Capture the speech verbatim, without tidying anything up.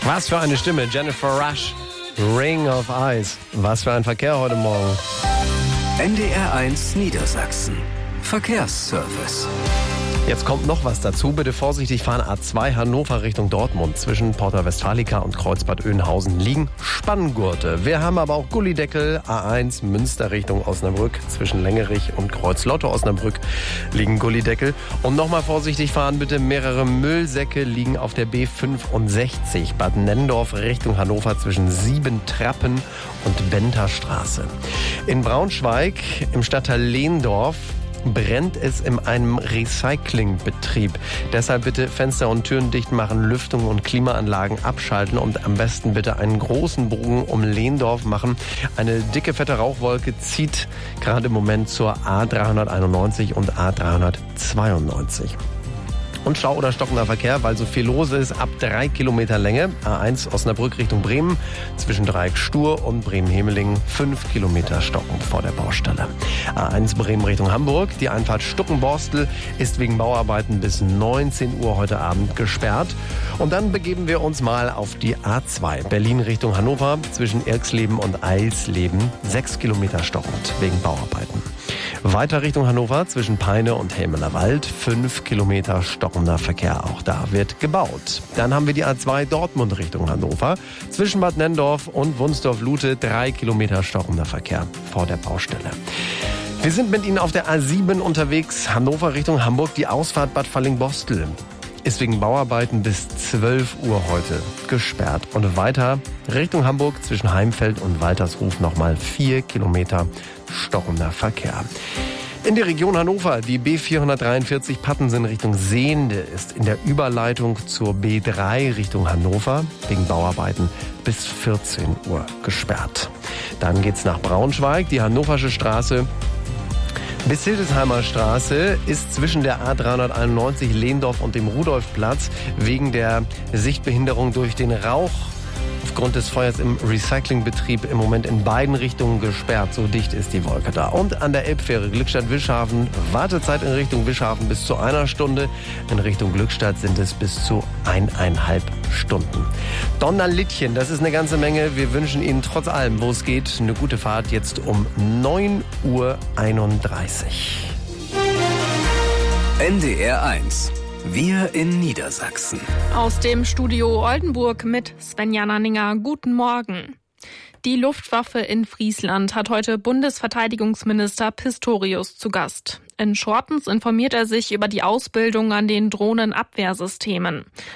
Was für eine Stimme, Jennifer Rush, Ring of Eyes. Was für ein Verkehr heute Morgen. N D R eins Niedersachsen. Verkehrsservice. Jetzt kommt noch was dazu. Bitte vorsichtig fahren. A zwei Hannover Richtung Dortmund. Zwischen Porta Westfalica und Kreuzbad Oeynhausen liegen Spanngurte. Wir haben aber auch Gullideckel. A eins Münster Richtung Osnabrück. Zwischen Längerich und Kreuzlotto Osnabrück liegen Gullideckel. Und nochmal vorsichtig fahren bitte. Mehrere Müllsäcke liegen auf der B fünfundsechzig. Bad Nenndorf Richtung Hannover zwischen Siebentrappen und Benterstraße. In Braunschweig im Stadtteil Lehndorf brennt es in einem Recyclingbetrieb. Deshalb bitte Fenster und Türen dicht machen, Lüftung und Klimaanlagen abschalten und am besten bitte einen großen Bogen um Lehndorf machen. Eine dicke, fette Rauchwolke zieht gerade im Moment zur A dreihunderteinundneunzig und A dreihundertzweiundneunzig. Und Stau oder stockender Verkehr, weil so viel los ist, ab drei Kilometer Länge. A eins Osnabrück Richtung Bremen, zwischen Dreieck Stur und Bremen-Hemelingen, fünf Kilometer stockend vor der Baustelle. A eins Bremen Richtung Hamburg, die Einfahrt Stuckenborstel ist wegen Bauarbeiten bis neunzehn Uhr heute Abend gesperrt. Und dann begeben wir uns mal auf die A zwei, Berlin Richtung Hannover, zwischen Irxleben und Eilsleben, sechs Kilometer stockend wegen Bauarbeiten. Weiter Richtung Hannover, zwischen Peine und Helmelerwald, fünf Kilometer stockender Verkehr. Auch da wird gebaut. Dann haben wir die A zwei Dortmund Richtung Hannover, zwischen Bad Nenndorf und Wunsdorf-Lute, drei Kilometer stockender Verkehr vor der Baustelle. Wir sind mit Ihnen auf der A sieben unterwegs, Hannover Richtung Hamburg, die Ausfahrt Bad Fallingbostel ist wegen Bauarbeiten bis zwölf Uhr heute gesperrt. Und weiter Richtung Hamburg zwischen Heimfeld und Waltersruf nochmal vier Kilometer stockender Verkehr. In der Region Hannover, die B vierhundertdreiundvierzig Pattensen Richtung Sehnde ist in der Überleitung zur B drei Richtung Hannover wegen Bauarbeiten bis vierzehn Uhr gesperrt. Dann geht's nach Braunschweig, die Hannoversche Straße bis Hildesheimer Straße ist zwischen der A dreihunderteinundneunzig Lehndorf und dem Rudolfplatz wegen der Sichtbehinderung durch den Rauch aufgrund des Feuers im Recyclingbetrieb im Moment in beiden Richtungen gesperrt. So dicht ist die Wolke da. Und an der Elbfähre Glückstadt-Wischhafen, Wartezeit in Richtung Wischhafen bis zu einer Stunde. In Richtung Glückstadt sind es bis zu eineinhalb Stunden. Donnerlittchen, das ist eine ganze Menge. Wir wünschen Ihnen trotz allem, wo es geht, eine gute Fahrt jetzt um neun Uhr einunddreißig. N D R eins. Wir in Niedersachsen. Aus dem Studio Oldenburg mit Svenja Nanninger. Guten Morgen. Die Luftwaffe in Friesland hat heute Bundesverteidigungsminister Pistorius zu Gast. In Schortens informiert er sich über die Ausbildung an den Drohnenabwehrsystemen.